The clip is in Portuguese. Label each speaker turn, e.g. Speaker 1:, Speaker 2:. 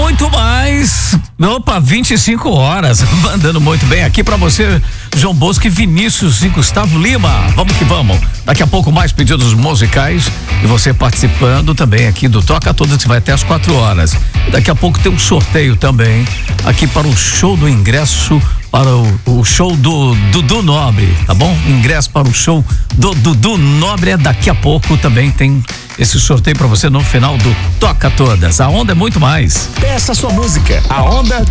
Speaker 1: muito mais. Opa, 25 horas. Mandando muito bem aqui pra você, João Bosco, Vinícius e Gustavo Lima. Vamos que vamos. Daqui a pouco mais pedidos musicais e você participando também aqui do Toca Todas, que vai até as 4 horas. Daqui a pouco tem um sorteio também aqui para o show do ingresso para o show do Dudu Nobre, tá bom? Ingresso para o show do Dudu Nobre daqui a pouco também tem esse sorteio para você no final do Toca Todas. A onda é muito mais.
Speaker 2: Peça sua música. A onda